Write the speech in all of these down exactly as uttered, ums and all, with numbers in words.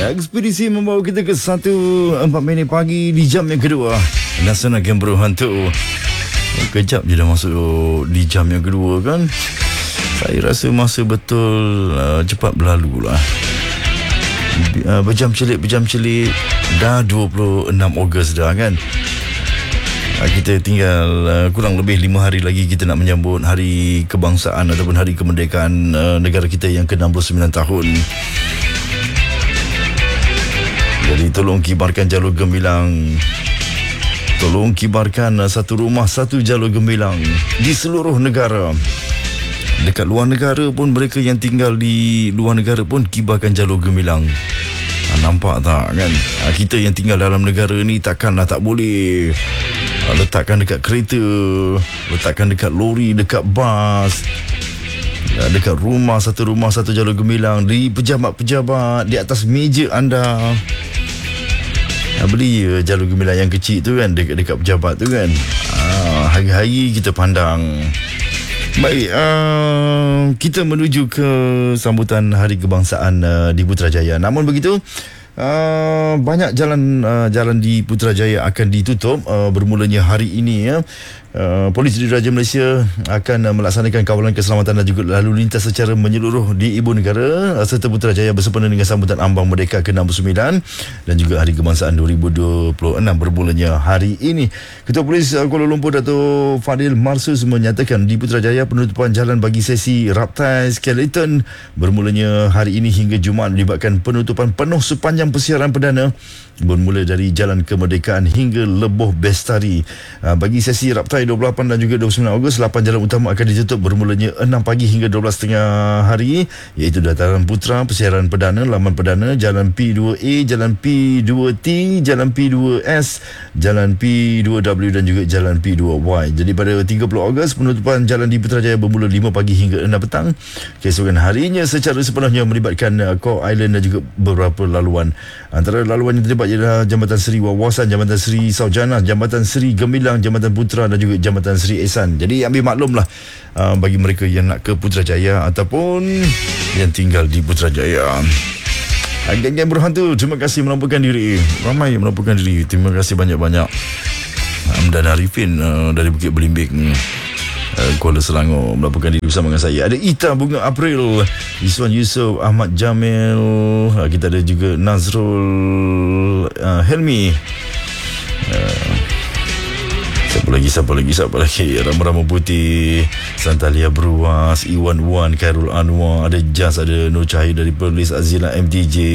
Ekspedisi membawa kita ke satu empat minit pagi di jam yang kedua. Nasional Game Bro Hantu. Kejap je dah masuk di jam yang kedua kan. Saya rasa masa betul uh, cepat berlalu lah. Uh, berjam celik, berjam celik. Dah dua puluh enam Ogos dah kan. Uh, kita tinggal uh, kurang lebih lima hari lagi kita nak menyambut hari kebangsaan ataupun hari kemerdekaan uh, negara kita yang ke enam puluh sembilan tahun. Jadi tolong kibarkan jalur gemilang. Tolong kibarkan satu rumah satu jalur gemilang di seluruh negara. Dekat luar negara pun, mereka yang tinggal di luar negara pun kibarkan jalur gemilang. Ha, nampak tak kan? Ha, kita yang tinggal dalam negara ni takkanlah tak boleh. Ha, letakkan dekat kereta, letakkan dekat lori, dekat bas, ha, dekat rumah satu rumah satu jalur gemilang, di pejabat-pejabat, di atas meja anda. Ha, beli uh, jalur gemilang yang kecil tu kan, dekat-dekat pejabat tu kan. Ha, hari-hari kita pandang. Baik, uh, kita menuju ke sambutan Hari Kebangsaan uh, di Putrajaya. Namun begitu, uh, banyak jalan uh, jalan di Putrajaya akan ditutup uh, bermulanya hari ini ya. Uh, Polis Diraja Malaysia akan uh, melaksanakan kawalan keselamatan dan juga lalu lintas secara menyeluruh di ibu negara uh, serta Putrajaya bersempena dengan sambutan Ambang Merdeka ke enam puluh sembilan dan juga Hari Kebangsaan dua ribu dua puluh enam bermulanya hari ini. Ketua Polis uh, Kuala Lumpur Dato' Fadil Marsus menyatakan di Putrajaya penutupan jalan bagi sesi Raptai Skeleton bermulanya hari ini hingga Jumaat melibatkan penutupan penuh sepanjang persiaran perdana bermula dari Jalan Kemerdekaan hingga Leboh Bestari. Uh, bagi sesi Raptai dua puluh lapan dan juga dua puluh sembilan Ogos, lapan jalan utama akan ditutup bermulanya enam pagi hingga dua belas tiga puluh hari, iaitu Dataran Putra, persiaran perdana, laman perdana, Jalan P dua A, Jalan P dua T, Jalan P dua S, Jalan P dua W dan juga Jalan P dua Y. Jadi pada tiga puluh Ogos, penutupan jalan di Putrajaya bermula lima pagi hingga enam petang. Keesokan harinya secara sepenuhnya melibatkan uh, Core Island dan juga beberapa laluan. Antara laluan yang terlibat ialah Jambatan Seri Wawasan, Jambatan Seri Saujana, Jambatan Seri Gemilang, Jambatan Putra dan juga Jambatan Seri Ehsan. Jadi ambil maklumlah uh, bagi mereka yang nak ke Putrajaya ataupun yang tinggal di Putrajaya. Geng-geng berhantu, terima kasih melampukan diri. Ramai yang melampukan diri. Terima kasih banyak-banyak. Hamdan Arifin uh, dari Bukit Belimbing, uh, Kuala Selangor melaporkan diri bersama dengan saya. Ada Ita Bunga April, Iswan Yusof, Ahmad Jamil, uh, kita ada juga Nazrul uh, Helmi, uh, siapa lagi siapa lagi siapa lagi Rama-Rama Putih, Santalia Bruas, Iwan Wan, Khairul Anwar, ada Jas, ada Nur Cahaya dari Perlis, Azila M D J,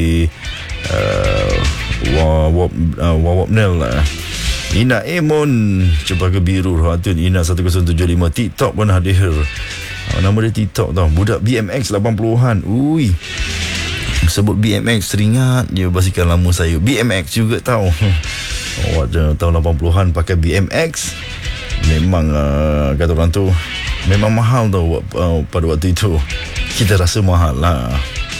uh, Wawab uh, Wawab Nel lah, Ina Emon, Cempaka Biru, Hatun Ina satu kosong tujuh lima, TikTok pun hadir. Oh, nama dia TikTok tau, budak B M X lapan puluhan. Ui, sebut B M X teringat je basikal lama saya. B M X juga tau. Oh, tahun lapan puluhan pakai B M X. Memang uh, kata orang tu memang mahal tau uh, pada waktu itu. Kita rasa mahal lah.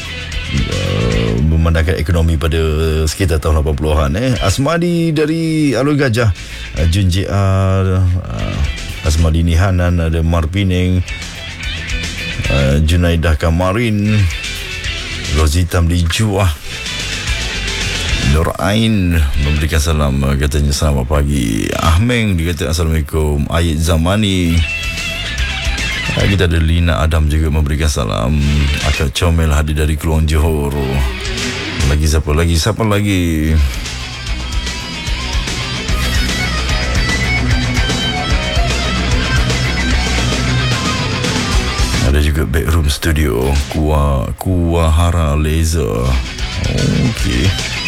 Uh, memandangkan ekonomi pada sekitar tahun lapan puluhan eh. Asmadi dari Alur Gajah, uh, Jun J R, uh, Asmadi Nihanan, ada Marpining, uh, Junaidah Kamarin, Rozitam di Juah, Nur Ain memberikan salam, uh, katanya selamat pagi. Ahmeng dikata Assalamualaikum. Ayat Zamani, kita ada Lina Adam juga memberikan salam. Akak Comel hadir dari Keluang Johor. Lagi siapa lagi? Siapa lagi? Ada juga Backroom Studio, Kuah Kuahara Laser. Okey.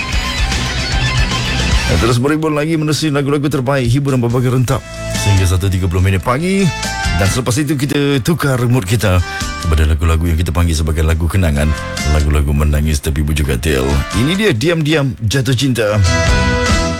Terus berhibur lagi menerusi lagu-lagu terbaik hiburan berbagai rentak sehingga satu tiga puluh minit pagi. Dan selepas itu kita tukar mood kita kepada lagu-lagu yang kita panggil sebagai lagu kenangan, lagu-lagu menangis tapi bujuk katil. Ini dia Diam-Diam Jatuh Cinta.